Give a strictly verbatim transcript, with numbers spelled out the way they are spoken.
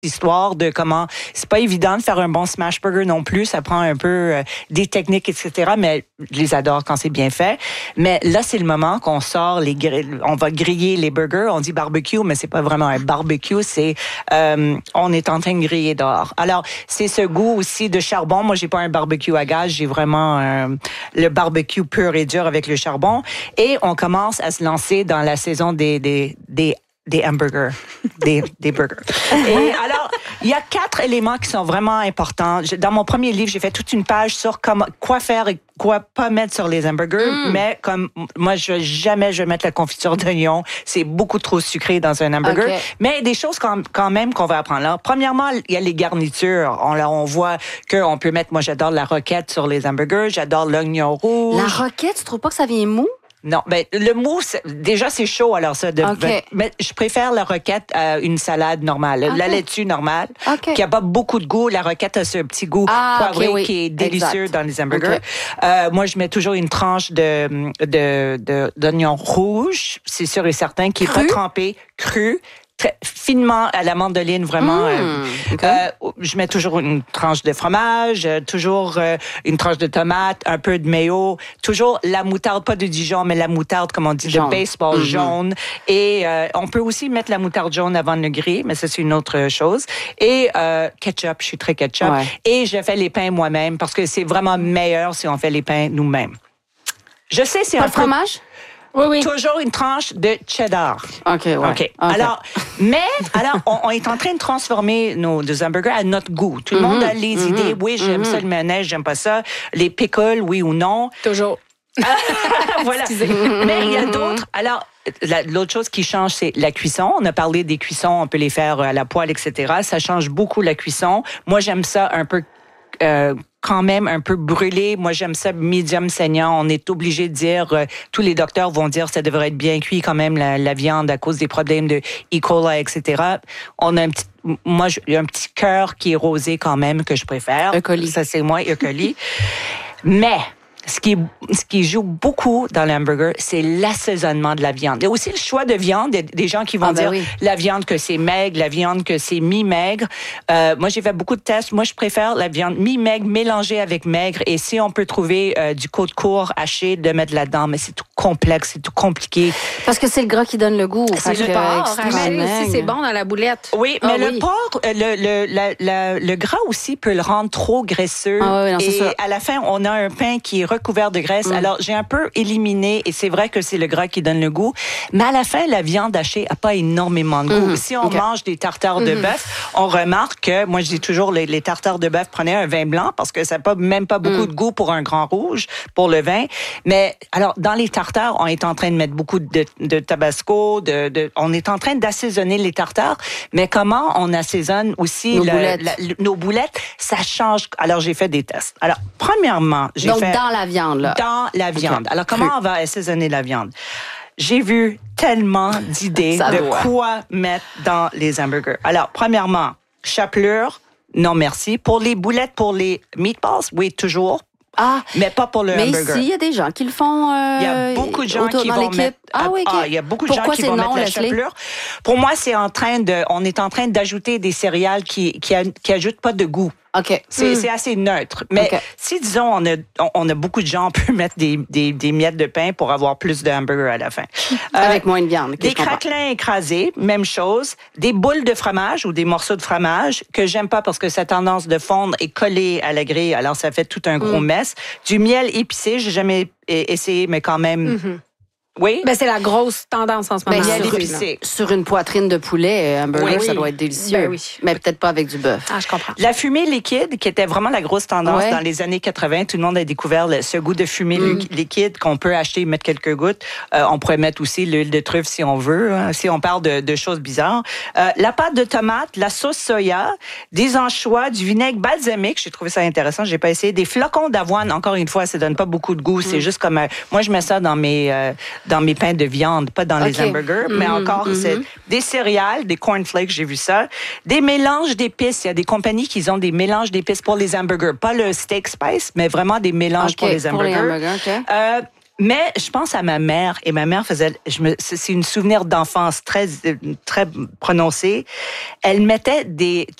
histoire de comment c'est pas évident de faire un bon smash burger non plus, ça prend un peu euh, des techniques, et cetera. Mais je les adore quand c'est bien fait. Mais là, c'est le moment qu'on sort les grilles, on va griller les burgers. On dit barbecue, mais c'est pas vraiment un barbecue, c'est euh, on est en train de griller dehors. Alors c'est ce goût aussi de charbon. Moi, j'ai pas un barbecue à gaz, j'ai vraiment euh, le barbecue pur et dur avec le charbon. Et on commence à se lancer dans la saison des des des Des hamburgers, des, des burgers. Et alors, il y a quatre éléments qui sont vraiment importants. Dans mon premier livre, j'ai fait toute une page sur comment, quoi faire et quoi pas mettre sur les hamburgers. Mm. Mais comme moi, je jamais je vais mettre la confiture d'oignon, c'est beaucoup trop sucré dans un hamburger. Okay. Mais des choses quand, quand même qu'on va apprendre là. Premièrement, il y a les garnitures. On, là, on voit qu'on peut mettre. Moi, j'adore la roquette sur les hamburgers. J'adore l'oignon rouge. La roquette, tu trouves pas que ça vient mou? Non, ben le mousse, déjà c'est chaud, alors ça. De, okay. Mais je préfère la roquette à une salade normale, okay. la laitue normale, okay. qui a pas beaucoup de goût. La roquette a ce petit goût ah, poivré okay, oui. qui est délicieux exact. Dans les hamburgers. Okay. Euh, moi, je mets toujours une tranche de de, de d'oignon rouge, c'est sûr et certain, qui est cru? Pas trempé, cru. Très finement à la mandoline, vraiment. Mmh, euh, okay. euh, je mets toujours une tranche de fromage, euh, toujours euh, une tranche de tomate, un peu de mayo, toujours la moutarde, pas de Dijon, mais la moutarde, comme on dit, jaune. De baseball mmh. jaune. Et euh, on peut aussi mettre la moutarde jaune avant de le griller, mais ça, c'est une autre chose. Et euh, ketchup, je suis très ketchup. Ouais. Et je fais les pains moi-même, parce que c'est vraiment meilleur si on fait les pains nous-mêmes. Je sais, c'est pas un de fromage? Oui, oui. Toujours une tranche de cheddar. OK, ouais. OK. okay. Alors, mais, alors, on, on est en train de transformer nos, nos hamburgers à notre goût. Tout le mm-hmm. monde a les mm-hmm. idées. Oui, j'aime mm-hmm. ça, le mayonnaise, j'aime pas ça. Les pickles, oui ou non. Toujours. Voilà. Mais il y a d'autres. Alors, la, l'autre chose qui change, c'est la cuisson. On a parlé des cuissons, on peut les faire à la poêle, et cetera. Ça change beaucoup la cuisson. Moi, j'aime ça un peu... Euh, quand même un peu brûlé. Moi, j'aime ça medium saignant. On est obligé de dire, euh, tous les docteurs vont dire, ça devrait être bien cuit quand même, la, la viande, à cause des problèmes de E. coli, et cetera. On a un petit, moi, j'ai un petit cœur qui est rosé quand même, que je préfère. E. coli. Ça, c'est moi, E. coli. Mais, ce qui, ce qui joue beaucoup dans l'hamburger, c'est l'assaisonnement de la viande. Il y a aussi le choix de viande. Il y a des gens qui vont ah ben dire oui. La viande que c'est maigre, la viande que c'est mi-maigre. Euh, moi, j'ai fait beaucoup de tests. Moi, je préfère la viande mi-maigre mélangée avec maigre. Et si on peut trouver euh, du côte court haché, de mettre là-dedans, mais c'est tout complexe, c'est tout compliqué. Parce que c'est le gras qui donne le goût. C'est le porc haché aussi, c'est bon dans la boulette. Oui, mais ah, le oui. porc, le, le, le, le, le gras aussi peut le rendre trop graisseux. Ah, oui, non, et c'est ça. À la fin, on a un pain qui est recouvert de graisse. Mm. Alors, j'ai un peu éliminé, et c'est vrai que c'est le gras qui donne le goût, mais à la fin, la viande hachée a pas énormément de goût. Mm-hmm. Si on okay. mange des tartares mm-hmm. de bœuf, on remarque que, moi, je dis toujours, les, les tartares de bœuf, prenez un vin blanc, parce que ça n'a pas, même pas beaucoup mm. de goût pour un grand rouge, pour le vin. Mais, alors, dans les tartares, on est en train de mettre beaucoup de, de tabasco, de, de, on est en train d'assaisonner les tartares, mais comment on assaisonne aussi nos, le, boulettes. La, le, nos boulettes, ça change. Alors, j'ai fait des tests. Alors, premièrement, j'ai Donc, fait... dans la viande, là. Dans la viande. Okay. Alors, comment Cru. on va assaisonner la viande? J'ai vu tellement d'idées de doit. quoi mettre dans les hamburgers. Alors, premièrement, chapelure, non merci. Pour les boulettes, pour les meatballs, oui, toujours. Ah, mais pas pour le mais hamburger. Mais ici, il y a des gens qui le font. Euh, il y a beaucoup de gens qui vont l'équipe. mettre. Ah oui, okay. ah, il y a beaucoup de Pourquoi gens qui vont non, mettre la chapelure. Pour moi, c'est en train de. On est en train d'ajouter des céréales qui qui, qui ajoutent pas de goût. OK. C'est, mm. c'est assez neutre. Mais okay. si, disons, on a, on a beaucoup de gens, on peut mettre des, des, des miettes de pain pour avoir plus de hamburger à la fin. Avec euh, moins de viande. Des craquelins écrasés, même chose. Des boules de fromage ou des morceaux de fromage que j'aime pas parce que ça a tendance de fondre et coller à la grille. Alors, ça fait tout un gros mm. mess. Du miel épicé, j'ai jamais essayé, mais quand même... Mm-hmm. Oui. Ben, c'est la grosse tendance en ce moment. Ben, sur, sur une poitrine de poulet, un burger, oui, ça doit être délicieux. Ben, oui. Mais peut-être pas avec du bœuf. Ah, je comprends. La fumée liquide, qui était vraiment la grosse tendance ouais. dans les années quatre-vingts, tout le monde a découvert le, ce goût de fumée mm. liquide qu'on peut acheter, mettre quelques gouttes. Euh, on pourrait mettre aussi l'huile de truffe si on veut, hein, si on parle de, de choses bizarres. Euh, la pâte de tomate, la sauce soya, des anchois, du vinaigre balsamique, j'ai trouvé ça intéressant, j'ai pas essayé. Des flocons d'avoine, encore une fois, ça donne pas beaucoup de goût. Mm. C'est juste comme, euh, moi je mets ça dans mes, euh, dans mes pains de viande. Pas dans okay. les hamburgers, mm-hmm, mais encore, mm-hmm. c'est des céréales, des cornflakes, j'ai vu ça. Des mélanges d'épices. Il y a des compagnies qui ont des mélanges d'épices pour les hamburgers. Pas le steak spice, mais vraiment des mélanges okay, pour les hamburgers. Pour les hamburgers okay. euh, Mais je pense à ma mère, et ma mère faisait, je me, c'est une souvenir d'enfance très, très prononcé. Elle mettait des